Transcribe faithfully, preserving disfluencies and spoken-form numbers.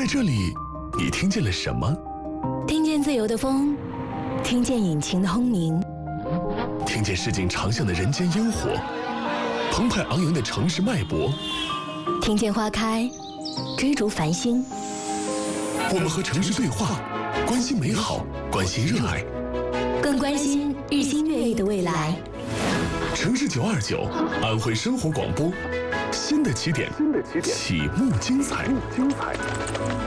这里，你听见了什么？ 听见自由的风，听见引擎的轰鸣， 听见市井长巷的人间烟火，澎湃昂扬的城市脉搏， 听见花开，追逐繁星。 我们和城市对话，关心美好，关心热爱， 更关心日新月异的未来。 城市九二九，安徽生活广播，新的起点，新的起点，启幕精彩，精彩。